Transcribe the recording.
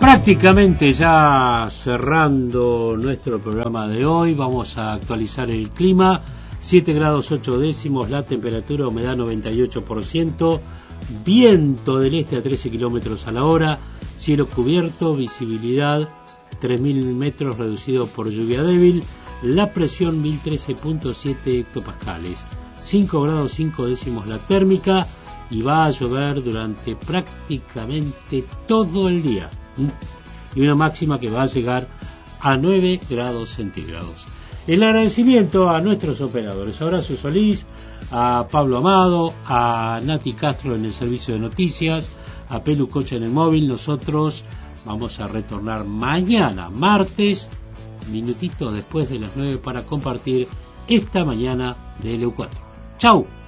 prácticamente ya cerrando nuestro programa de hoy, vamos a actualizar el clima. 7 grados 8 décimos, la temperatura, humedad 98%, viento del este a 13 kilómetros a la hora, cielo cubierto, visibilidad 3.000 metros reducido por lluvia débil, la presión 1013.7 hectopascales, 5 grados 5 décimos la térmica y va a llover durante prácticamente todo el día. Y una máxima que va a llegar a 9 grados centígrados. El agradecimiento a nuestros operadores, a Horacio Solís, a Pablo Amado, a Nati Castro en el servicio de noticias, a Pelu Cocha en el móvil. Nosotros vamos a retornar mañana, martes, minutito después de las 9, para compartir esta mañana de LU4. ¡Chau!